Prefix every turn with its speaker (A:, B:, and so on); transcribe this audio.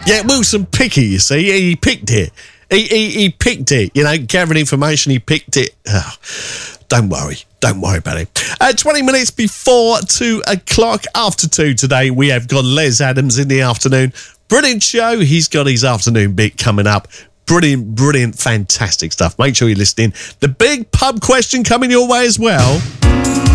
A: Yeah, Wilson Pickett, you see, he picked it. He picked it, gathering information, he picked it. Oh, don't worry about it. 20 minutes before 2 o'clock, after 2 today, we have got Les Adams in the afternoon. Brilliant show. He's got his afternoon bit coming up. Brilliant, fantastic stuff. Make sure you're listening. The big pub question coming your way as well.